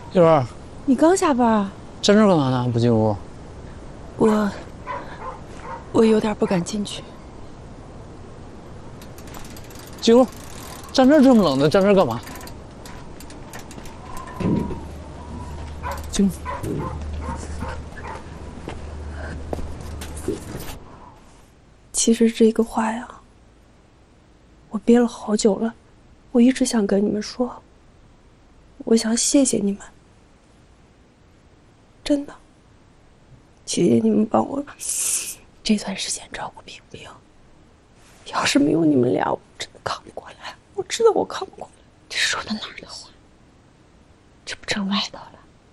一轮， 你刚下班啊？ 站这儿干嘛呢？不进屋？ 我有点不敢进去。 进屋，站这儿这么冷的，站这儿干嘛？进屋。 其实这个话呀，我憋了好久了，我一直想跟你们说，我想谢谢你们，真的，谢谢你们帮我这段时间照顾冰冰。要是没有你们俩，我真的扛不过来。我知道我扛不过来。这说的哪儿的话？这不成外头了。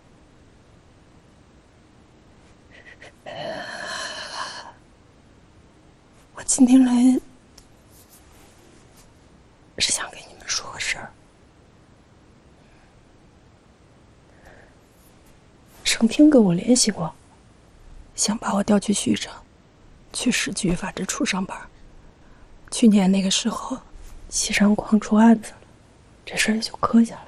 我今天来是想跟你们说个事儿。盛平跟我联系过，想把我调去徐州，去市局法制处上班。去年那个时候，西山矿出案子了，这事儿也就搁下了。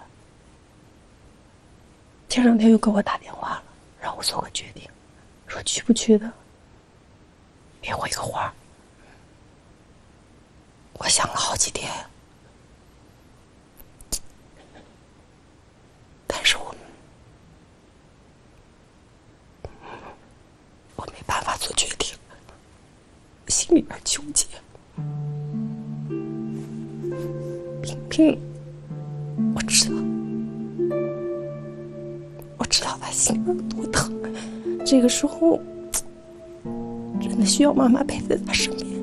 前两天又给我打电话了，让我做个决定，说去不去的，给我一个话。我想了好几天，但是我没办法做决定，心里边纠结。萍萍，我知道她心里边有多疼，这个时候真的需要妈妈陪在她身边。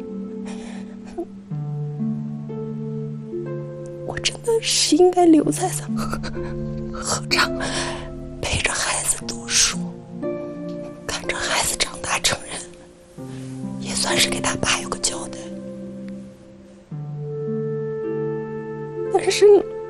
我真的是应该留在咱们合唱，陪着孩子读书，看着孩子长大成人，也算是给他爸有个交代。但是